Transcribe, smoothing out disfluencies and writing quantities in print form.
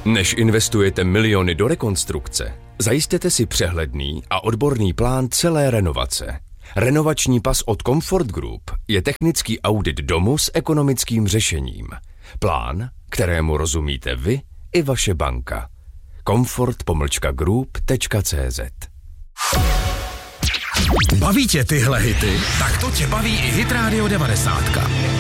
Než investujete miliony do rekonstrukce, zajistěte si přehledný a odborný plán celé renovace. Renovační pas od Comfort Group je technický audit domu s ekonomickým řešením. Plán, kterému rozumíte vy i vaše banka. comfort-group.cz. Baví tě tyhle hity? Tak to tě baví i Hit Radio 90.